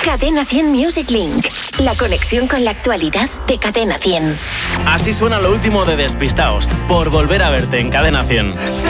Cadena 100 Music Link. La conexión con la actualidad de Cadena 100. Así suena lo último de Despistaos, por volver a verte en Cadena 100.